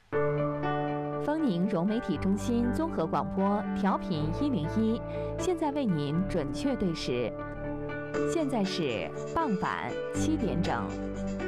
丰宁融媒体中心综合广播调频101，现在为您准确对时，现在是傍晚7点整。